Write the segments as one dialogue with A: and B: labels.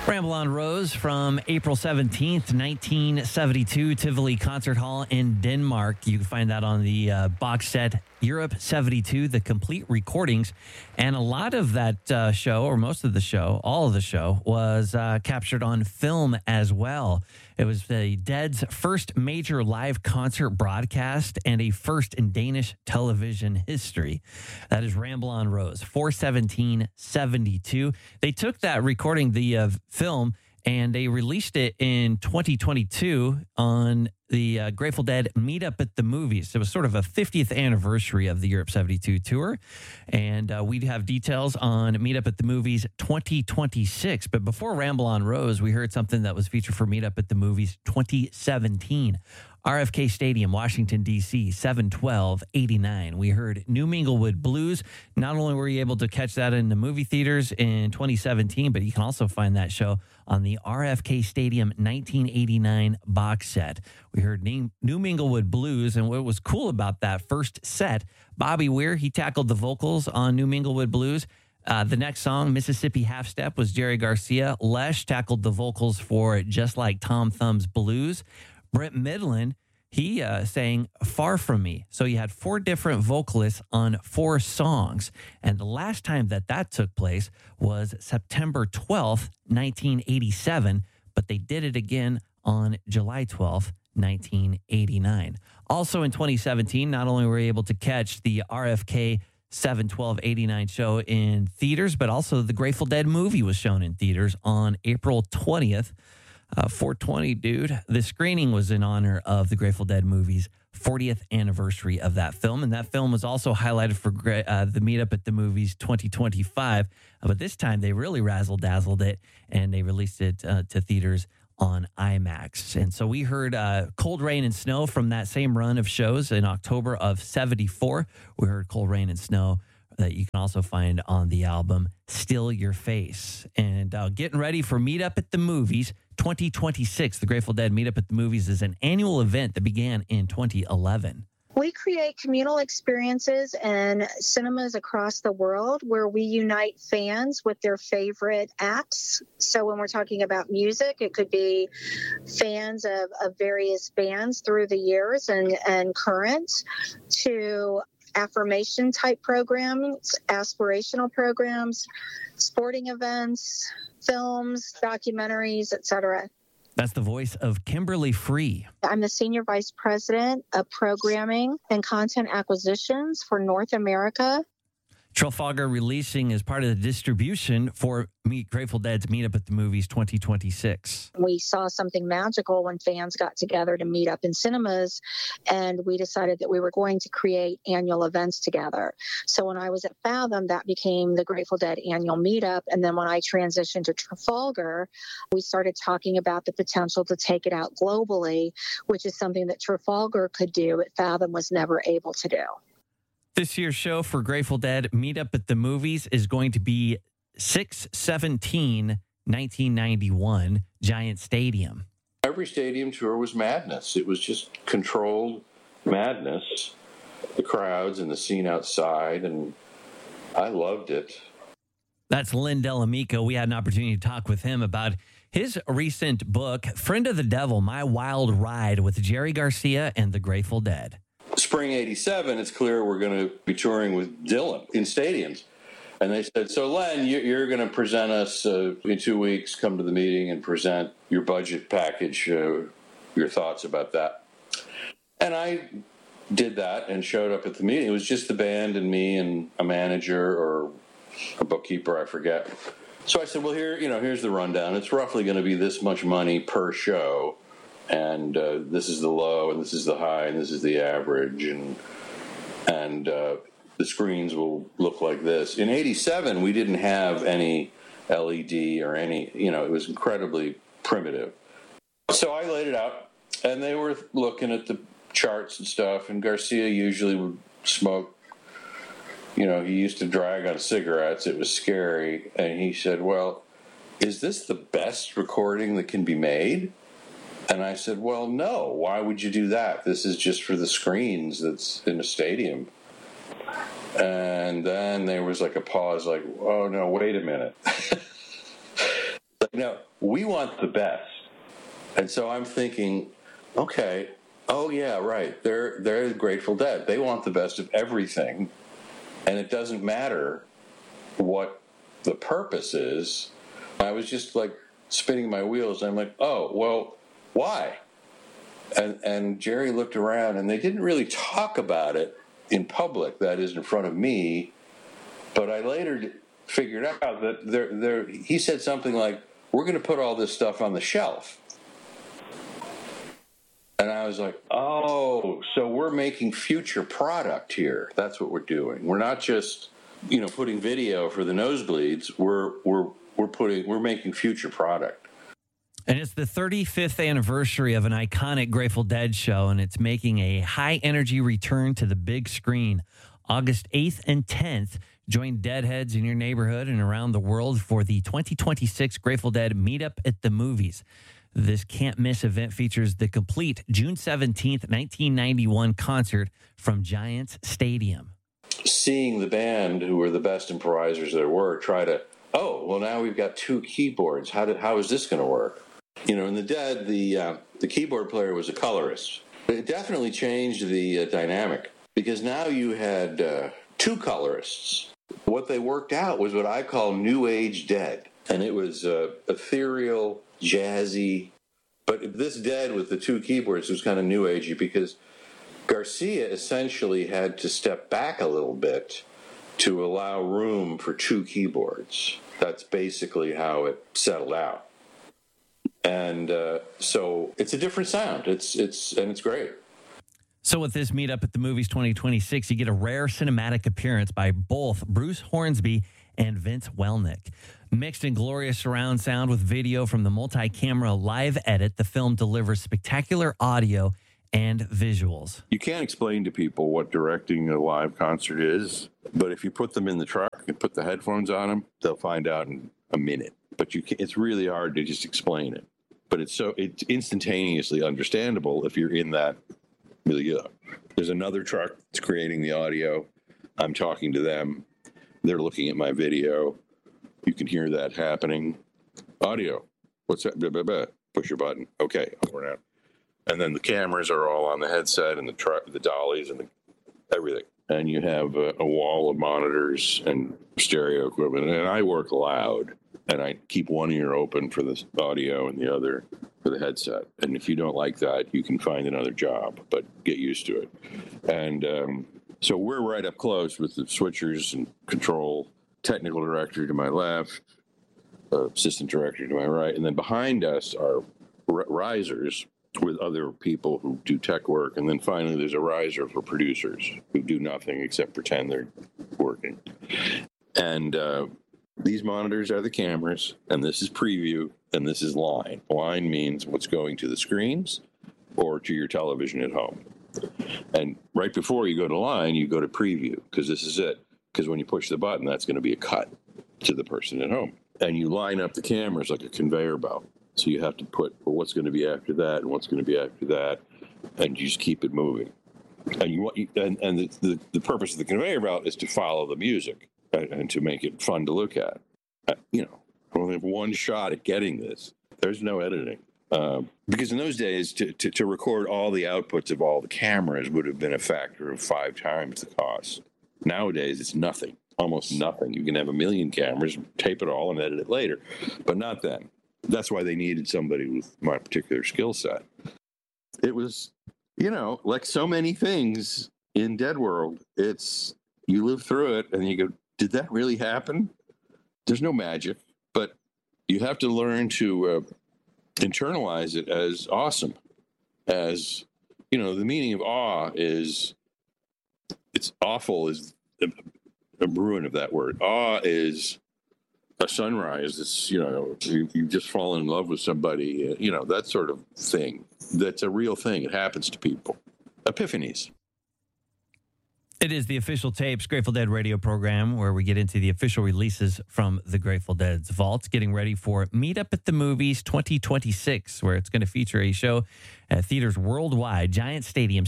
A: Ramble on Rose from April 17th, 1972, Tivoli Concert Hall in Denmark. You can find that on the box set Europe 72, the complete recordings. And a lot of that show, or most of the show, all of the show, was captured on film as well. It was the Dead's first major live concert broadcast and a first in Danish television history. That is Ramble on Rose, 4/17/72. They took that recording, the film, and they released it in 2022 on the Grateful Dead Meetup at the Movies. It was sort of a 50th anniversary of the Europe 72 tour. And we'd have details on Meetup at the Movies 2026. But before Ramble on Rose, we heard something that was featured for Meetup at the Movies 2017. RFK Stadium, Washington, D.C., 7/12/89. We heard New Minglewood Blues. Not only were you able to catch that in the movie theaters in 2017, but you can also find that show on the RFK Stadium 1989 box set. We heard New Minglewood Blues, and what was cool about that first set, Bobby Weir, he tackled the vocals on New Minglewood Blues. The next song, Mississippi Half Step, was Jerry Garcia. Lesh tackled the vocals for Just Like Tom Thumb's Blues. Brent Midland, he sang Far From Me. So you had 4 different vocalists on 4 songs. And the last time that took place was September 12th, 1987. But they did it again on July 12th, 1989. Also in 2017, not only were we able to catch the RFK 7/12/89 show in theaters, but also the Grateful Dead movie was shown in theaters on April 20th. 420, dude. The screening was in honor of the Grateful Dead movie's 40th anniversary of that film. And that film was also highlighted for the Meetup at the Movies 2025. But this time they really razzle-dazzled it, and they released it to theaters on IMAX. And so we heard Cold Rain and Snow from that same run of shows in October of 74. We heard Cold Rain and Snow that you can also find on the album Still Your Face. And getting ready for Meetup at the Movies 2026. The Grateful Dead Meetup at the Movies is an annual event that began in 2011.
B: We create communal experiences in cinemas across the world where we unite fans with their favorite acts. So when we're talking about music, it could be fans of various bands through the years and current, to affirmation type programs, aspirational programs, sporting events, films, documentaries, etc.
A: That's the voice of Kimberly Free.
B: I'm the Senior Vice President of Programming and Content Acquisitions for North America.
A: Trafalgar Releasing is part of the distribution for Grateful Dead's Meetup at the Movies 2026.
B: We saw something magical when fans got together to meet up in cinemas, and we decided that we were going to create annual events together. So when I was at Fathom, that became the Grateful Dead annual meetup. And then when I transitioned to Trafalgar, we started talking about the potential to take it out globally, which is something that Trafalgar could do, but Fathom was never able to do.
A: This year's show for Grateful Dead Meetup at the Movies is going to be 6/17/1991, Giant Stadium.
C: Every stadium tour was madness. It was just controlled madness. The crowds and the scene outside, and I loved it.
A: That's Lynn Delamico. We had an opportunity to talk with him about his recent book, Friend of the Devil, My Wild Ride with Jerry Garcia and the Grateful Dead.
C: Spring 87, it's clear we're going to be touring with Dylan in stadiums. And they said, so Len, you're going to present us in 2 weeks, come to the meeting and present your budget package, your thoughts about that. And I did that and showed up at the meeting. It was just the band and me and a manager or a bookkeeper, I forget. So I said, well, here's the rundown. It's roughly going to be this much money per show. And this is the low, and this is the high, and this is the average, and the screens will look like this. In 87, we didn't have any LED or any, it was incredibly primitive. So I laid it out, and they were looking at the charts and stuff, and Garcia usually would smoke. He used to drag on cigarettes. It was scary. And he said, well, is this the best recording that can be made? And I said, well, no, why would you do that? This is just for the screens that's in a stadium. And then there was like a pause, like, oh, no, wait a minute. no, we want the best. And so I'm thinking, okay, oh yeah, right. They're the Grateful Dead. They want the best of everything. And it doesn't matter what the purpose is. I was just like spinning my wheels. I'm like, oh, well, why? And Jerry looked around, and they didn't really talk about it in public, that is, in front of me. But I later figured out that he said something like, we're going to put all this stuff on the shelf. And I was like, oh, so we're making future product here. That's what we're doing. We're not just, putting video for the nosebleeds. We're making future product.
A: And it's the 35th anniversary of an iconic Grateful Dead show, and it's making a high-energy return to the big screen. August 8th and 10th, join Deadheads in your neighborhood and around the world for the 2026 Grateful Dead Meetup at the Movies. This can't-miss event features the complete June 17th, 1991 concert from Giants Stadium.
C: Seeing the band, who were the best improvisers there were, try to, now we've got 2 keyboards. How is this going to work? In the Dead, the keyboard player was a colorist. It definitely changed the dynamic, because now you had 2 colorists. What they worked out was what I call New Age Dead. And it was ethereal, jazzy. But this Dead with the 2 keyboards was kind of New Agey, because Garcia essentially had to step back a little bit to allow room for 2 keyboards. That's basically how it settled out. And so it's a different sound. It's great.
A: So with this Meetup at the Movies 2026, you get a rare cinematic appearance by both Bruce Hornsby and Vince Welnick. Mixed in glorious surround sound with video from the multi-camera live edit, the film delivers spectacular audio and visuals.
D: You can't explain to people what directing a live concert is, but if you put them in the truck and put the headphones on them, they'll find out in a minute. But it's really hard to just explain it. But it's instantaneously understandable if you're in that milieu. There's another truck that's creating the audio. I'm talking to them. They're looking at my video. You can hear that happening. Audio. What's that? Blah, blah, blah. Push your button. Okay, over now. And then the cameras are all on the headset and the truck, the dollies, and everything. And you have a wall of monitors and stereo equipment. And I work loud, and I keep one ear open for the audio and the other for the headset. And if you don't like that, you can find another job, but get used to it. And so we're right up close with the switchers and control, technical director to my left, assistant director to my right. And then behind us are risers with other people who do tech work. And then finally, there's a riser for producers who do nothing except pretend they're working. And these monitors are the cameras, and this is preview, and this is line. Line means what's going to the screens or to your television at home. And right before you go to line, you go to preview, because this is it. Because when you push the button, that's going to be a cut to the person at home. And you line up the cameras like a conveyor belt. So you have to put, well, what's going to be after that and what's going to be after that, and you just keep it moving. And the purpose of the conveyor belt is to follow the music and to make it fun to look at. I only have one shot at getting this. There's no editing. Because in those days, to record all the outputs of all the cameras would have been a factor of 5 times the cost. Nowadays, it's nothing, almost nothing. You can have 1 million cameras, tape it all, and edit it later. But not then. That's why they needed somebody with my particular skill set. It was, like so many things in Dead World, it's, you live through it and you go, did that really happen? There's no magic, but you have to learn to internalize it as awesome. As, the meaning of awe is, it's awful is a ruin of that word. Awe is a sunrise. It's, you just fall in love with somebody, that sort of thing. That's a real thing. It happens to people. Epiphanies.
A: It is the Official Tapes Grateful Dead radio program where we get into the official releases from the Grateful Dead's vaults, getting ready for Meetup at the Movies 2026, where it's going to feature a show at theaters worldwide, Giant Stadium,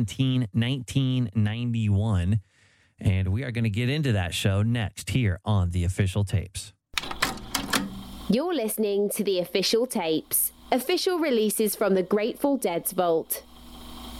A: 6/17/1991. And we are going to get into that show next here on the Official Tapes.
E: You're listening to the Official Tapes, official releases from the Grateful Dead's vault.